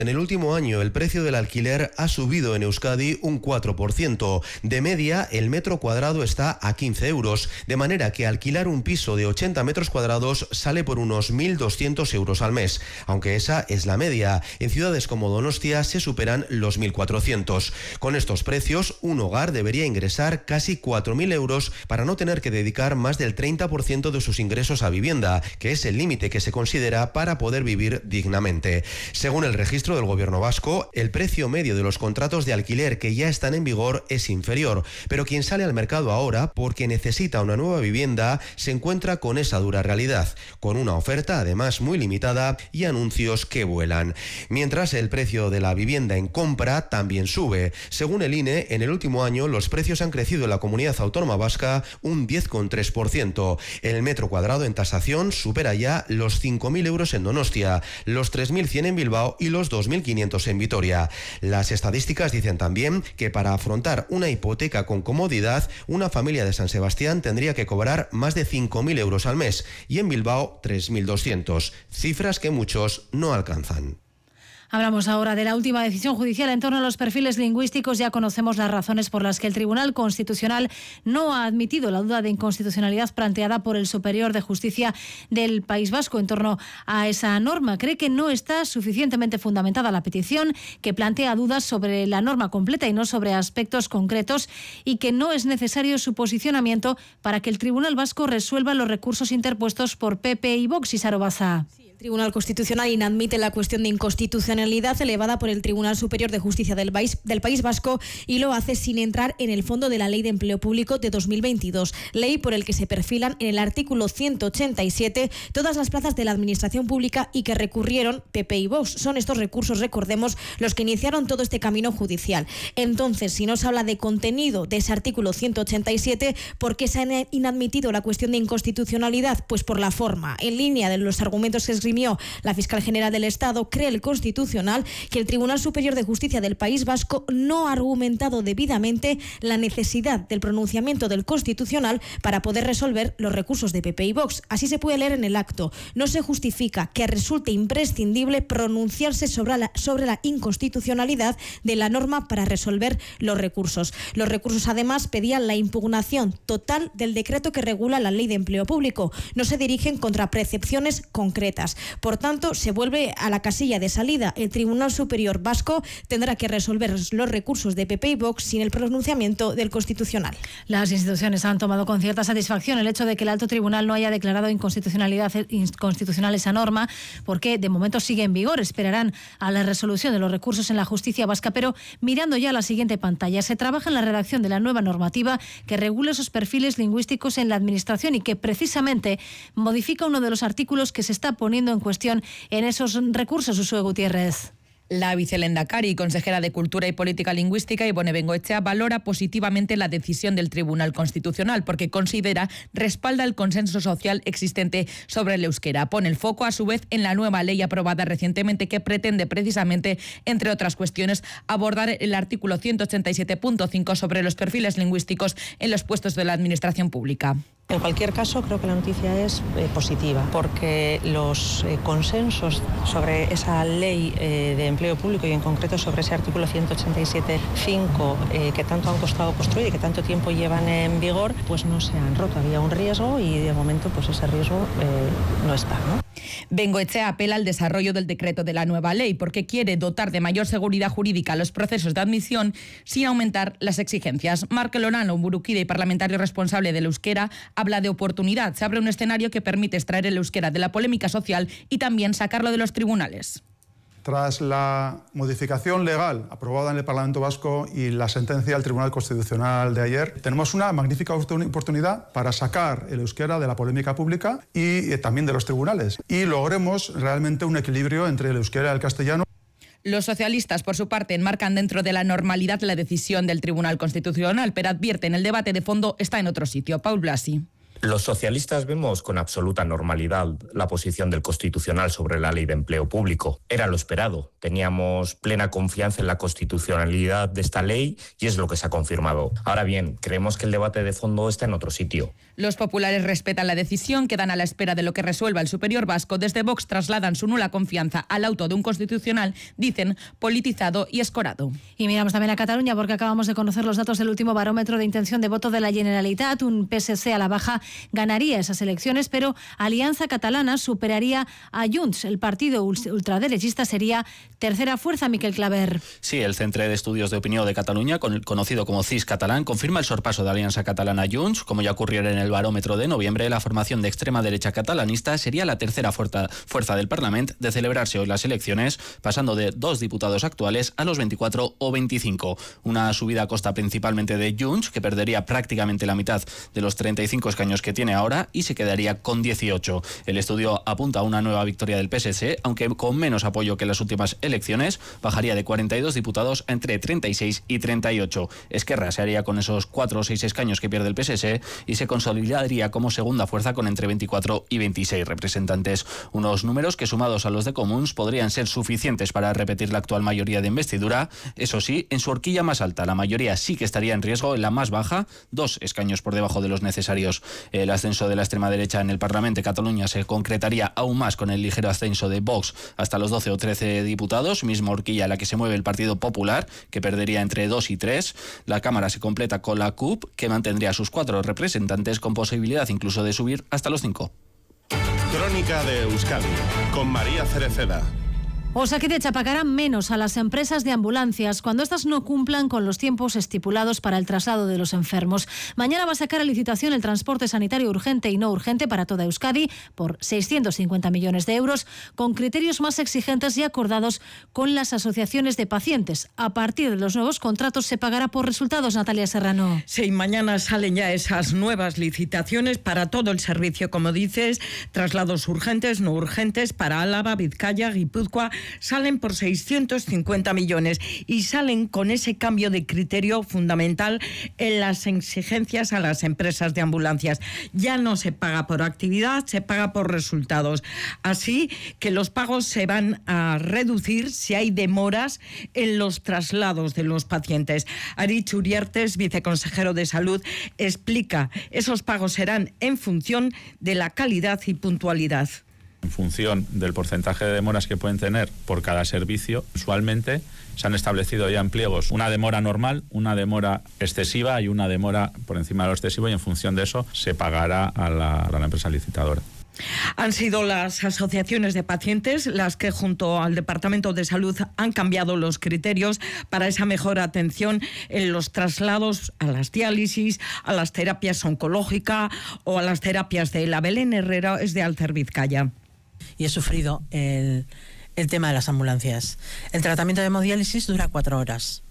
En el último año, el precio del alquiler ha subido en Euskadi un 4%. De media, el metro cuadrado está a 15 euros, de manera que alquilar un piso de 80 metros cuadrados sale por unos 1.200 euros al mes, aunque esa es la media. En ciudades como Donostia se superan los 1.400. Con estos precios, un hogar debería ingresar casi 4.000 euros para no tener que dedicar más del 30% de sus ingresos a vivienda, que es el límite que se considera para poder vivir dignamente. Según el registro del Gobierno vasco, el precio medio de los contratos de alquiler que ya están en vigor es inferior, pero quien sale al mercado ahora porque necesita una nueva vivienda se encuentra con esa dura realidad, con una oferta además muy limitada y anuncios que vuelan. Mientras el precio de la vivienda en compra también sube. Según el INE, en el último año los precios han crecido en la comunidad autónoma vasca un 10,3%. El metro cuadrado en tasación supera ya los 5.000 euros en Donostia, los 3.100 en Bilbao y los 2.500 en Vitoria. Las estadísticas dicen también que para afrontar una hipoteca con comodidad, una familia de San Sebastián tendría que cobrar más de 5.000 euros al mes y en Bilbao 3.200, cifras que muchos no alcanzan. Hablamos ahora de la última decisión judicial en torno a los perfiles lingüísticos. Ya conocemos las razones por las que el Tribunal Constitucional no ha admitido la duda de inconstitucionalidad planteada por el Superior de Justicia del País Vasco en torno a esa norma. Cree que no está suficientemente fundamentada la petición, que plantea dudas sobre la norma completa y no sobre aspectos concretos, y que no es necesario su posicionamiento para que el Tribunal Vasco resuelva los recursos interpuestos por PP y Vox. Isaro Baza. El Tribunal Constitucional inadmite la cuestión de inconstitucionalidad elevada por el Tribunal Superior de Justicia del País Vasco y lo hace sin entrar en el fondo de la Ley de Empleo Público de 2022, ley por el que se perfilan en el artículo 187 todas las plazas de la Administración Pública y que recurrieron PP y Vox. Son estos recursos, recordemos, los que iniciaron todo este camino judicial. Entonces, si no se habla de contenido de ese artículo 187, ¿por qué se ha inadmitido la cuestión de inconstitucionalidad? Pues por la forma. En línea de los argumentos que esgrimió la fiscal general del Estado, cree el Constitucional que el Tribunal Superior de Justicia del País Vasco no ha argumentado debidamente la necesidad del pronunciamiento del Constitucional para poder resolver los recursos de PP y Vox. Así se puede leer en el acto. No se justifica que resulte imprescindible pronunciarse sobre la inconstitucionalidad de la norma para resolver los recursos. Los recursos, además, pedían la impugnación total del decreto que regula la Ley de Empleo Público. No se dirigen contra precepciones concretas. Por tanto, se vuelve a la casilla de salida. El Tribunal Superior Vasco tendrá que resolver los recursos de PP y Vox sin el pronunciamiento del Constitucional. Las instituciones han tomado con cierta satisfacción el hecho de que el Alto Tribunal no haya declarado inconstitucional esa norma, porque de momento sigue en vigor. Esperarán a la resolución de los recursos en la justicia vasca, pero mirando ya a la siguiente pantalla, se trabaja en la redacción de la nueva normativa que regula esos perfiles lingüísticos en la Administración y que precisamente modifica uno de los artículos que se está poniendo en cuestión en esos recursos. Uxue Gutiérrez. La vicelendakari y consejera de Cultura y Política Lingüística, Ibone Bengoechea, valora positivamente la decisión del Tribunal Constitucional porque considera respalda el consenso social existente sobre el euskera. Pone el foco, a su vez, en la nueva ley aprobada recientemente que pretende precisamente, entre otras cuestiones, abordar el artículo 187.5 sobre los perfiles lingüísticos en los puestos de la Administración Pública. En cualquier caso, creo que la noticia es positiva, porque los consensos sobre esa ley de empleo público y en concreto sobre ese artículo 187.5 que tanto han costado construir y que tanto tiempo llevan en vigor, pues no se han roto. Había un riesgo y de momento pues ese riesgo no está, ¿no? Bengoechea apela al desarrollo del decreto de la nueva ley porque quiere dotar de mayor seguridad jurídica a los procesos de admisión sin aumentar las exigencias. Marc Lorano, burukide y parlamentario responsable del euskera, habla de oportunidad. Se abre un escenario que permite extraer el euskera de la polémica social y también sacarlo de los tribunales. Tras la modificación legal aprobada en el Parlamento Vasco y la sentencia del Tribunal Constitucional de ayer, tenemos una magnífica oportunidad para sacar el euskera de la polémica pública y también de los tribunales y logremos realmente un equilibrio entre el euskera y el castellano. Los socialistas, por su parte, enmarcan dentro de la normalidad la decisión del Tribunal Constitucional, pero advierten el debate de fondo está en otro sitio. Paul Blasi. Los socialistas vemos con absoluta normalidad la posición del Constitucional sobre la ley de empleo público. Era lo esperado. Teníamos plena confianza en la constitucionalidad de esta ley y es lo que se ha confirmado. Ahora bien, creemos que el debate de fondo está en otro sitio. Los populares respetan la decisión, quedan a la espera de lo que resuelva el Superior Vasco. Desde Vox trasladan su nula confianza al auto de un constitucional, dicen, politizado y escorado. Y miramos también a Cataluña porque acabamos de conocer los datos del último barómetro de intención de voto de la Generalitat. Un PSC a la baja ganaría esas elecciones, pero Alianza Catalana superaría a Junts. El partido ultraderechista sería tercera fuerza, Miquel Claver. Sí, el Centre de Estudios de Opinión de Cataluña, conocido como CIS catalán, confirma el sorpaso de Alianza Catalana a Junts. Como ya ocurrió en el barómetro de noviembre, la formación de extrema derecha catalanista sería la tercera fuerza del Parlamento de celebrarse hoy las elecciones, pasando de 2 diputados actuales a los 24 o 25. Una subida a costa principalmente de Junts, que perdería prácticamente la mitad de los 35 escaños que tiene ahora y se quedaría con 18. El estudio apunta a una nueva victoria del PSC, aunque con menos apoyo que en las últimas elecciones, bajaría de 42 diputados a entre 36 y 38. Esquerra se haría con esos 4 o 6 escaños que pierde el PSC y se consolidaría como segunda fuerza con entre 24 y 26 representantes. Unos números que, sumados a los de Comuns, podrían ser suficientes para repetir la actual mayoría de investidura. Eso sí, en su horquilla más alta, la mayoría sí que estaría en riesgo. En la más baja, 2 escaños por debajo de los necesarios. El ascenso de la extrema derecha en el Parlamento de Cataluña se concretaría aún más con el ligero ascenso de Vox hasta los 12 o 13 diputados, misma horquilla a la que se mueve el Partido Popular, que perdería entre 2 y 3. La Cámara se completa con la CUP, que mantendría sus 4 representantes, con posibilidad incluso de subir hasta los 5. Crónica de Euskadi, con María Cereceda. Osakidetza pagará menos a las empresas de ambulancias cuando éstas no cumplan con los tiempos estipulados para el traslado de los enfermos. Mañana va a sacar a licitación el transporte sanitario urgente y no urgente para toda Euskadi por 650 millones de euros, con criterios más exigentes y acordados con las asociaciones de pacientes. A partir de los nuevos contratos se pagará por resultados, Natalia Serrano. Sí, mañana salen ya esas nuevas licitaciones para todo el servicio, como dices, traslados urgentes, no urgentes para Álava, Vizcaya, Guipúzcoa. Salen por 650 millones y salen con ese cambio de criterio fundamental en las exigencias a las empresas de ambulancias. Ya no se paga por actividad, se paga por resultados. Así que los pagos se van a reducir si hay demoras en los traslados de los pacientes. Aritz Uriartes, viceconsejero de Salud, explica, esos pagos serán en función de la calidad y puntualidad. En función del porcentaje de demoras que pueden tener por cada servicio, usualmente se han establecido ya en pliegos una demora normal, una demora excesiva y una demora por encima de lo excesivo, y en función de eso se pagará a la empresa licitadora. Han sido las asociaciones de pacientes las que junto al Departamento de Salud han cambiado los criterios para esa mejor atención en los traslados a las diálisis, a las terapias oncológicas o a las terapias de la Belén Herrera, es de Alcer Vizcaya. Y he sufrido el tema de las ambulancias. El tratamiento de hemodiálisis dura 4 horas.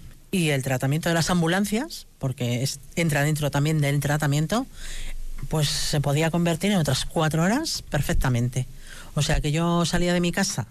Y el tratamiento de las ambulancias, porque entra dentro también del tratamiento, pues se podía convertir en otras 4 horas perfectamente. O sea que yo salía de mi casa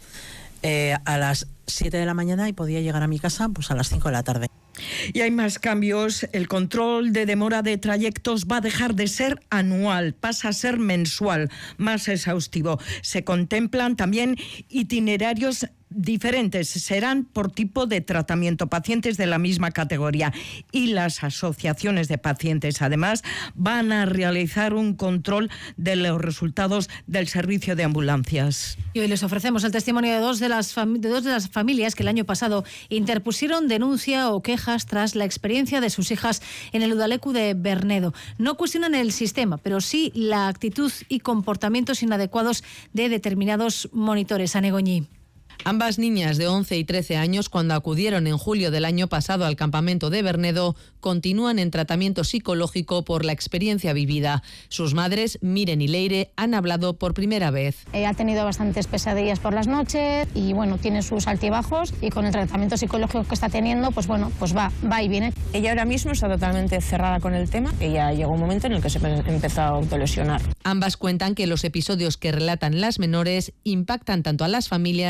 a las 7 de la mañana y podía llegar a mi casa pues a las 5 de la tarde. Y hay más cambios. El control de demora de trayectos va a dejar de ser anual, pasa a ser mensual, más exhaustivo. Se contemplan también itinerarios diferentes, serán por tipo de tratamiento, pacientes de la misma categoría, y las asociaciones de pacientes además van a realizar un control de los resultados del servicio de ambulancias. Y hoy les ofrecemos el testimonio de dos de las familias que el año pasado interpusieron denuncia o quejas tras la experiencia de sus hijas en el Udalecu de Bernedo. No cuestionan el sistema, pero sí la actitud y comportamientos inadecuados de determinados monitores. Anegoñi. Ambas niñas de 11 y 13 años, cuando acudieron en julio del año pasado al campamento de Bernedo, continúan en tratamiento psicológico por la experiencia vivida. Sus madres, Miren y Leire, han hablado por primera vez. Ha tenido bastantes pesadillas por las noches y bueno, tiene sus altibajos, y con el tratamiento psicológico que está teniendo, pues bueno, pues va y viene. Ella ahora mismo está totalmente cerrada con el tema. Ella llegó un momento en el que se empezó a autolesionar. Ambas cuentan que los episodios que relatan las menores impactan tanto a las familias que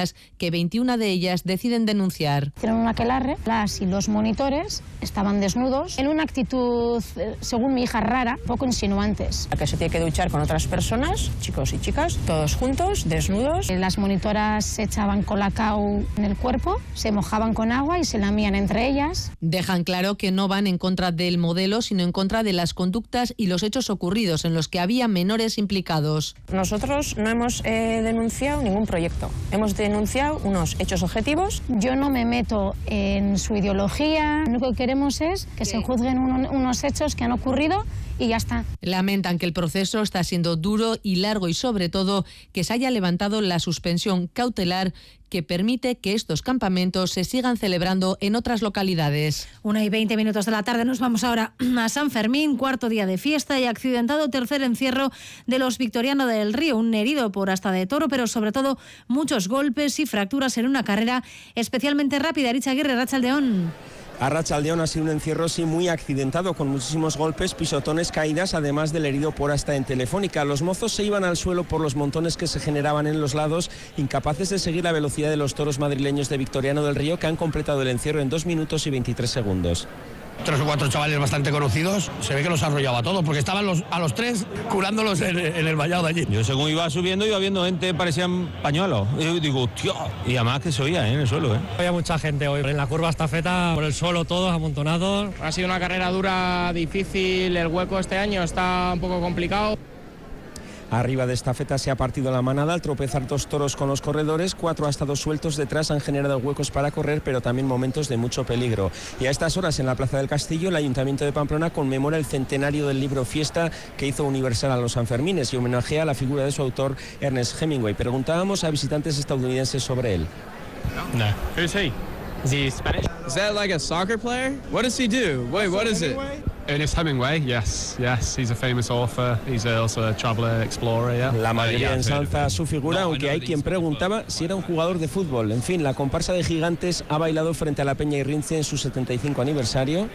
que 21 de ellas deciden denunciar. Hicieron un aquelarre, las y los monitores estaban desnudos, en una actitud, según mi hija, rara, poco insinuantes. Que se tiene que duchar con otras personas, chicos y chicas, todos juntos, desnudos. Las monitoras se echaban colacao en el cuerpo, se mojaban con agua y se lamían entre ellas. Dejan claro que no van en contra del modelo, sino en contra de las conductas y los hechos ocurridos en los que había menores implicados. Nosotros no hemos denunciado ningún proyecto. Hemos denunciado unos hechos objetivos. Yo no me meto en su ideología. Lo único que queremos es que se juzguen unos hechos que han ocurrido y ya está. Lamentan que el proceso está siendo duro y largo y sobre todo que se haya levantado la suspensión cautelar que permite que estos campamentos se sigan celebrando en otras localidades. 1:20 de la tarde, nos vamos ahora a San Fermín, cuarto día de fiesta y accidentado tercer encierro de los Victoriano del Río, un herido por asta de toro, pero sobre todo muchos golpes y fracturas en una carrera especialmente rápida. Arantxa Aguirre, Arratsaldeon. Arratsaldeon, ha sido un encierro sí muy accidentado, con muchísimos golpes, pisotones, caídas, además del herido por asta en Telefónica. Los mozos se iban al suelo por los montones que se generaban en los lados, incapaces de seguir la velocidad de los toros madrileños de Victoriano del Río, que han completado el encierro en 2 minutos y 23 segundos. 3 o 4 chavales bastante conocidos, se ve que los arrollaba a todos, porque estaban a los 3 curándolos en el vallado de allí. Yo según iba subiendo iba viendo gente, parecían pañuelos. Y yo digo, tío, y además que se oía en el suelo. Había mucha gente hoy en la curva estafeta, por el suelo todos amontonados. Ha sido una carrera dura, difícil, el hueco este año está un poco complicado. Arriba de estafeta se ha partido la manada al tropezar 2 toros con los corredores, 4 astados sueltos detrás han generado huecos para correr, pero también momentos de mucho peligro. Y a estas horas en la Plaza del Castillo, el Ayuntamiento de Pamplona conmemora el centenario del libro Fiesta que hizo Universal a los Sanfermines y homenajea a la figura de su autor, Ernest Hemingway. Preguntábamos a visitantes estadounidenses sobre él. No. Who's he? Is he Spanish? Is that like a soccer player? What does he do? Wait, what is it? Ernest Hemingway, yes. He's a famous author. He's also a traveler, explorer, yeah. La mayoría ensalza su figura, aunque hay quien preguntaba si era un jugador de fútbol. En fin, la comparsa de Gigantes ha bailado frente a la Peña Irrinche en su 75 aniversario.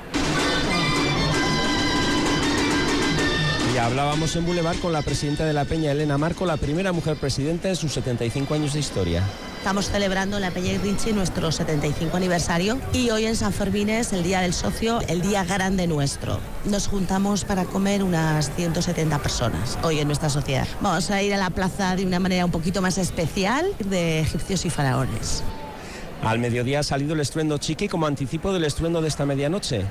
Y hablábamos en Boulevard con la presidenta de la Peña, Elena Marco, la primera mujer presidenta en sus 75 años de historia. Estamos celebrando en la Peña Irrinche nuestro 75 aniversario y hoy en San Fermín es el Día del Socio, el día grande nuestro. Nos juntamos para comer unas 170 personas hoy en nuestra sociedad. Vamos a ir a la plaza de una manera un poquito más especial de egipcios y faraones. Al mediodía ha salido el estruendo chiqui como anticipo del estruendo de esta medianoche.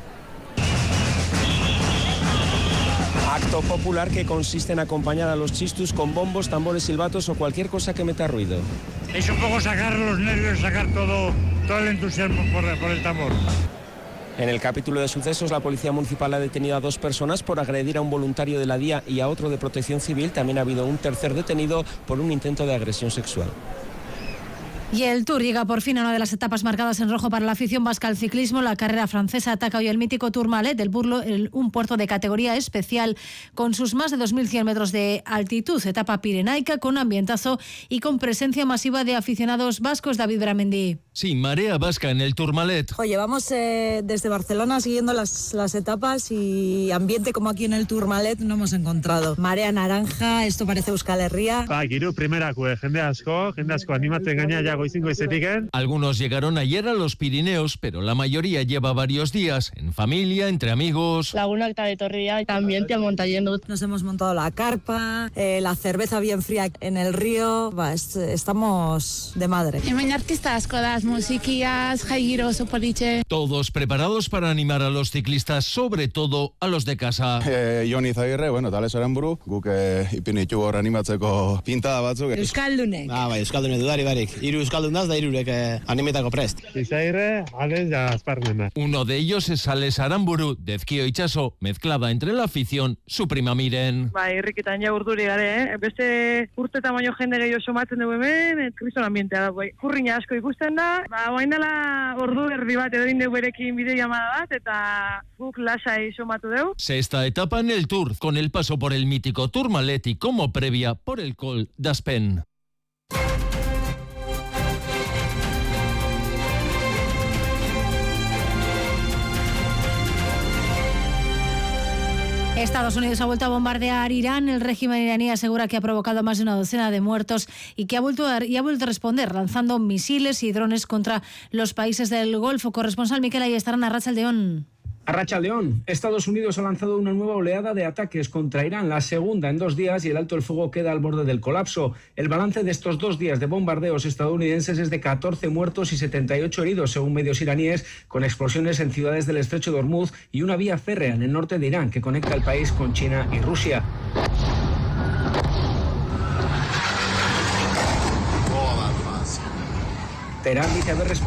Acto popular que consiste en acompañar a los chistus con bombos, tambores, silbatos o cualquier cosa que meta ruido. Es un poco sacar los nervios, sacar todo el entusiasmo por el tambor. En el capítulo de sucesos, la Policía Municipal ha detenido a 2 personas por agredir a un voluntario de la DIA y a otro de Protección Civil. También ha habido un tercer detenido por un intento de agresión sexual. Y el Tour llega por fin a una de las etapas marcadas en rojo para la afición vasca al ciclismo. La carrera francesa ataca hoy el mítico Tourmalet del Burlo, un puerto de categoría especial con sus más de 2.100 metros de altitud. Etapa pirenaica con ambientazo y con presencia masiva de aficionados vascos. David Bramendi. Sí, marea vasca en el Tourmalet. Oye, vamos desde Barcelona siguiendo las etapas y ambiente como aquí en el Tourmalet no hemos encontrado. Marea naranja, esto parece Euskal Herria. Giro primerakue, jende asko animatzen gaina ya goizingo izetik. Algunos llegaron ayer a los Pirineos, pero la mayoría lleva varios días, en familia, entre amigos. Lagunak eta etorria, también te montañendo. Nos hemos montado la carpa, la cerveza bien fría en el río. Estamos de madre. Hemen artista asko da, musikiaz, jai giro oso politxe. Todos preparados para animar a los ciclistas, sobre todo a los de casa. Jon Izaguirre, Tales Aramburu, guk ipinitu hor animatzeko pintada batzuk. Euskaldunek. Euskaldunek dudari barik. Euskaldunaz da irurek animetako prest. Izaguirre, Ales ya Asparnena. Uno de ellos es Ales Aramburu, de Ezkio Itxaso, mezclada entre la afición, su prima Miren. Irrikitan ja urduri gare, beste urte tamaino jende gehiago somatzen dugu hemen, kriston ambientea da, kurriña asko ikusten da, bain dela ordu erdi bat edo indeu berekin bide llamada bat, eta guk lasai somatu dugu. Sexta etapa en el Tour, con el paso por el mítico Tourmalet y como previa por el Col d'Aspen. Estados Unidos ha vuelto a bombardear Irán. El régimen iraní asegura que ha provocado más de una docena de muertos y que ha vuelto a responder lanzando misiles y drones contra los países del Golfo. Corresponsal Miquel Ayestarán, Arratsaldeon. Arratsaldeon, Estados Unidos ha lanzado una nueva oleada de ataques contra Irán, la segunda en 2 días, y el alto el fuego queda al borde del colapso. El balance de estos 2 días de bombardeos estadounidenses es de 14 muertos y 78 heridos, según medios iraníes, con explosiones en ciudades del estrecho de Hormuz y una vía férrea en el norte de Irán que conecta el país con China y Rusia. Teherán dice haber respondido